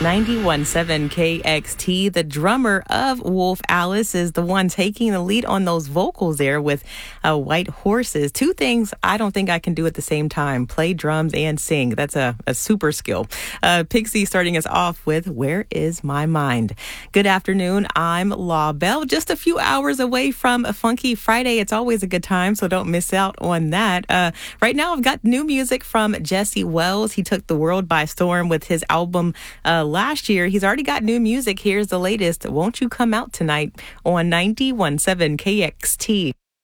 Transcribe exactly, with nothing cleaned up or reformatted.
ninety-one point seven K X T. The drummer of Wolf Alice is the one taking the lead on those vocals there with uh, White Horses. Two things I don't think I can do at the same time: play drums and sing. That's a, a super skill. Uh, Pixie starting us off with Where Is My Mind? Good afternoon. I'm La Belle. Just a few hours away from a Funky Friday. It's always a good time, so don't miss out on that. Uh, right now, I've got new music from Jesse Wells. He took the world by storm with his album uh, last year. He's already got new music. Here's the latest. Won't You Come Out Tonight on ninety-one point seven K X T.